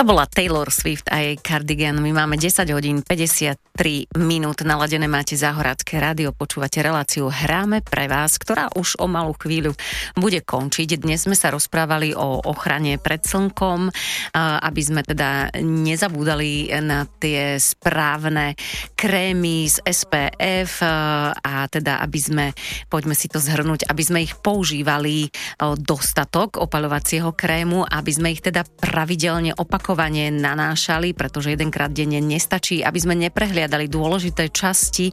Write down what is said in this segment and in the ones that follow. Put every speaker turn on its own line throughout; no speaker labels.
To bola Taylor Swift a jej Cardigan. My máme 10 hodín 53 minút. Naladené máte Záhoracké rádio, počúvate reláciu Hráme pre vás, ktorá už o malú chvíľu bude končiť. Dnes sme sa rozprávali o ochrane pred slnkom, aby sme teda nezabúdali na tie správne krémy z SPF a teda aby sme, poďme si to zhrnúť, aby sme ich používali dostatok opaľovacieho krému, aby sme ich teda pravidelne opakovane nanášali, pretože jedenkrát denne nestačí, aby sme neprehliadali dôležité časti,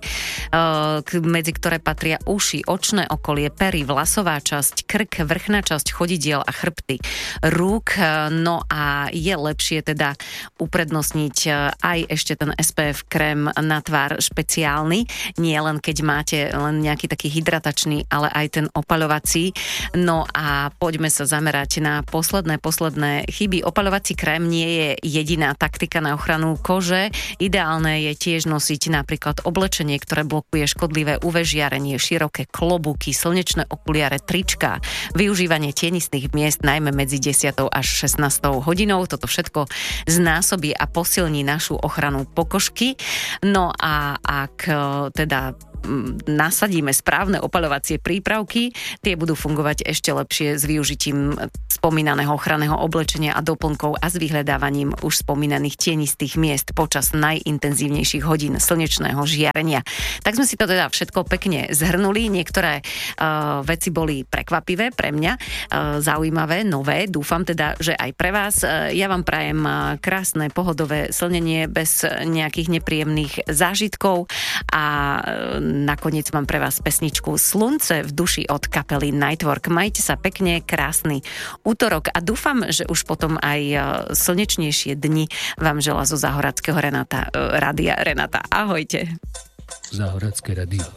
medzi ktoré patria uši, očné okolie, pery, vlasová časť, krk, vrchná časť chodidiel a chrbty rúk. No a je lepšie teda uprednostniť aj ešte ten SPF krém na tvár špeciálny, nie len keď máte len nejaký taký hydratačný, ale aj ten opaľovací. No a poďme sa zamerať na posledné chyby. Opaľovací krém nie je jediná taktika na ochranu kože. Ideálne je tiež nosiť napríklad oblečenie, ktoré blokuje škodlivé UV žiarenie, široké klobúky, slnečné okuliare, trička, využívanie tienistých miest najmä medzi 10. až 16. hodinou. Toto všetko znásobí a posilní našu ochranu pokožky. No a ak teda nasadíme správne opaľovacie prípravky, tie budú fungovať ešte lepšie s využitím spomínaného ochranného oblečenia a doplnkov a s vyhľadávaním už spomínaných tienistých miest počas najintenzívnejších hodín slnečného žiarenia. Tak sme si to teda všetko pekne zhrnuli. Niektoré veci boli prekvapivé pre mňa, zaujímavé, nové. Dúfam teda, že aj pre vás. Ja vám prajem krásne pohodové slnenie bez nejakých nepríjemných zážitkov a nakoniec mám pre vás pesničku Slunce v duši od kapely Nightwork. Majte sa pekne, krásny útorok a dúfam, že už potom aj slnečnejšie dni vám želá zo Záhorackého rádia Renata. Ahojte.
Záhoracké rádio.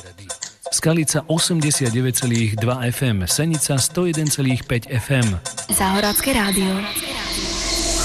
Skalica 89,2 FM, Senica 101,5 FM.
Záhoracké rádio.